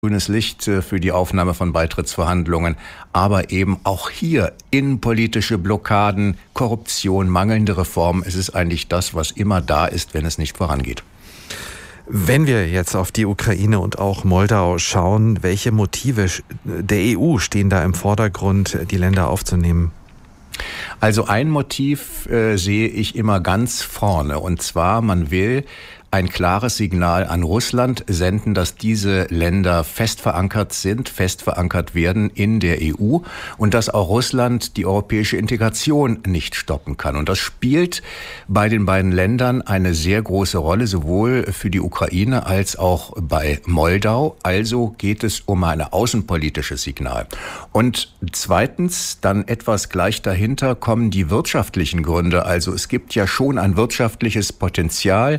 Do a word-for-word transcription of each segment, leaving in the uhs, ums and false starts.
grünes Licht für die Aufnahme von Beitrittsverhandlungen, aber eben auch hier innenpolitische Blockaden, Korruption, mangelnde Reformen. Es ist eigentlich das, was immer da ist, wenn es nicht vorangeht. Wenn wir jetzt auf die Ukraine und auch Moldau schauen, welche Motive der E U stehen da im Vordergrund, die Länder aufzunehmen? Also ein Motiv äh, sehe ich immer ganz vorne, und zwar, man will ein klares Signal an Russland senden, dass diese Länder fest verankert sind, fest verankert werden in der E U und dass auch Russland die europäische Integration nicht stoppen kann. Und das spielt bei den beiden Ländern eine sehr große Rolle, sowohl für die Ukraine als auch bei Moldau. Also geht es um ein außenpolitisches Signal. Und zweitens, dann etwas gleich dahinter, kommen die wirtschaftlichen Gründe. Also es gibt ja schon ein wirtschaftliches Potenzial.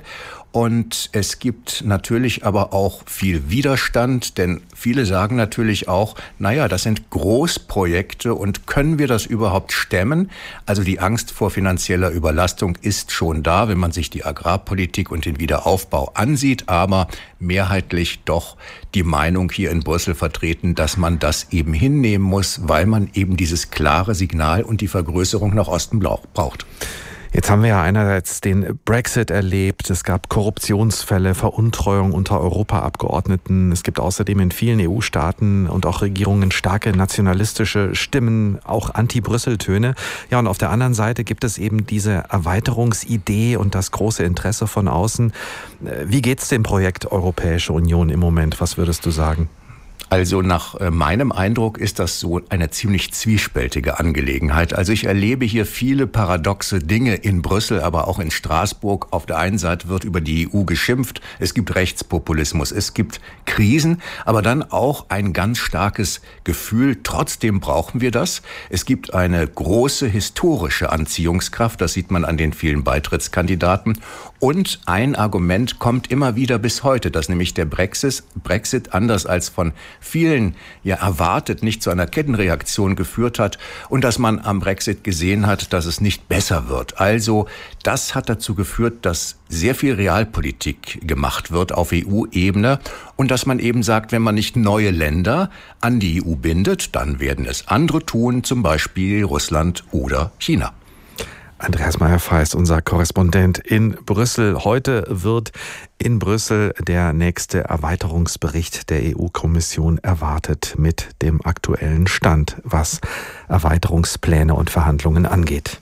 Und es gibt natürlich aber auch viel Widerstand, denn viele sagen natürlich auch, naja, das sind Großprojekte und können wir das überhaupt stemmen? Also die Angst vor finanzieller Überlastung ist schon da, wenn man sich die Agrarpolitik und den Wiederaufbau ansieht, aber mehrheitlich doch die Meinung hier in Brüssel vertreten, dass man das eben hinnehmen muss, weil man eben dieses klare Signal und die Vergrößerung nach Osten braucht. Jetzt haben wir ja einerseits den Brexit erlebt, es gab Korruptionsfälle, Veruntreuung unter Europaabgeordneten. Es gibt außerdem in vielen E U-Staaten und auch Regierungen starke nationalistische Stimmen, auch Anti-Brüssel-Töne. Ja, und auf der anderen Seite gibt es eben diese Erweiterungsidee und das große Interesse von außen. Wie geht's dem Projekt Europäische Union im Moment? Was würdest du sagen? Also nach meinem Eindruck ist das so eine ziemlich zwiespältige Angelegenheit. Also ich erlebe hier viele paradoxe Dinge in Brüssel, aber auch in Straßburg. Auf der einen Seite wird über die E U geschimpft, es gibt Rechtspopulismus, es gibt Krisen, aber dann auch ein ganz starkes Gefühl, trotzdem brauchen wir das. Es gibt eine große historische Anziehungskraft, das sieht man an den vielen Beitrittskandidaten. Und ein Argument kommt immer wieder bis heute, dass nämlich der Brexit, Brexit anders als von vielen ja erwartet nicht zu einer Kettenreaktion geführt hat und dass man am Brexit gesehen hat, dass es nicht besser wird. Also das hat dazu geführt, dass sehr viel Realpolitik gemacht wird auf E U-Ebene und dass man eben sagt, wenn man nicht neue Länder an die E U bindet, dann werden es andere tun, zum Beispiel Russland oder China. Andreas Meyer-Feist, unser Korrespondent in Brüssel. Heute wird in Brüssel der nächste Erweiterungsbericht der E U-Kommission erwartet mit dem aktuellen Stand, was Erweiterungspläne und Verhandlungen angeht.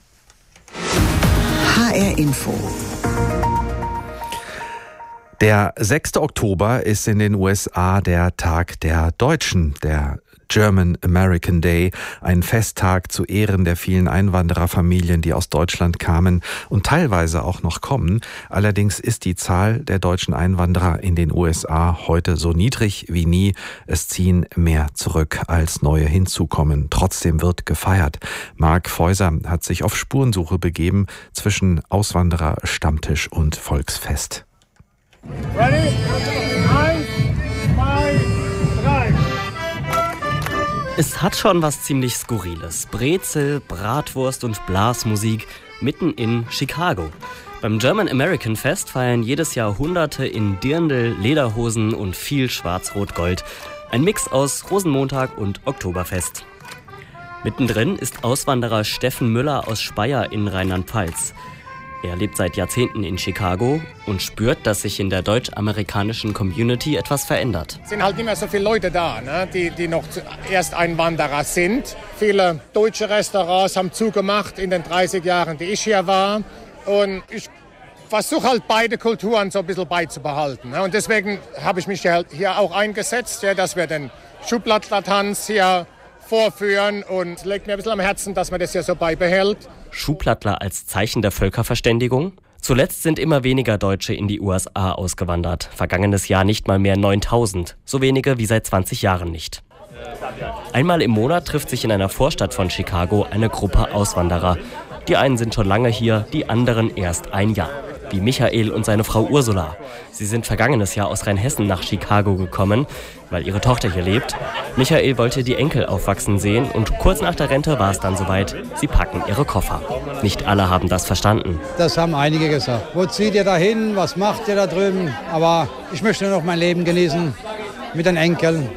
H R Info. Der sechste Oktober ist in den U S A der Tag der Deutschen, der German American Day, ein Festtag zu Ehren der vielen Einwandererfamilien, die aus Deutschland kamen und teilweise auch noch kommen. Allerdings ist die Zahl der deutschen Einwanderer in den U S A heute so niedrig wie nie. Es ziehen mehr zurück, als neue hinzukommen. Trotzdem wird gefeiert. Marc Feuser hat sich auf Spurensuche begeben zwischen Auswanderer, Stammtisch und Volksfest. Ready? Eins, zwei, drei. Es hat schon was ziemlich Skurriles. Brezel, Bratwurst und Blasmusik mitten in Chicago. Beim German American Fest feiern jedes Jahr Hunderte in Dirndl, Lederhosen und viel Schwarz-Rot-Gold. Ein Mix aus Rosenmontag und Oktoberfest. Mittendrin ist Auswanderer Steffen Müller aus Speyer in Rheinland-Pfalz. Er lebt seit Jahrzehnten in Chicago und spürt, dass sich in der deutsch-amerikanischen Community etwas verändert. Es sind halt nicht mehr so viele Leute da, ne, die, die noch Ersteinwanderer sind. Viele deutsche Restaurants haben zugemacht in den dreißig Jahren, die ich hier war. Und ich versuche halt beide Kulturen so ein bisschen beizubehalten. Ne. Und deswegen habe ich mich hier, hier auch eingesetzt, ja, dass wir den Schuhplattler-Tanz hier vorführen. Und es liegt mir ein bisschen am Herzen, dass man das hier so beibehält. Schuhplattler als Zeichen der Völkerverständigung? Zuletzt sind immer weniger Deutsche in die U S A ausgewandert. Vergangenes Jahr nicht mal mehr neuntausend. So wenige wie seit zwanzig Jahren nicht. Einmal im Monat trifft sich in einer Vorstadt von Chicago eine Gruppe Auswanderer. Die einen sind schon lange hier, die anderen erst ein Jahr. Wie Michael und seine Frau Ursula. Sie sind vergangenes Jahr aus Rheinhessen nach Chicago gekommen, weil ihre Tochter hier lebt. Michael wollte die Enkel aufwachsen sehen und kurz nach der Rente war es dann soweit. Sie packen ihre Koffer. Nicht alle haben das verstanden. Das haben einige gesagt. Wo zieht ihr da hin? Was macht ihr da drüben? Aber ich möchte noch mein Leben genießen mit den Enkeln.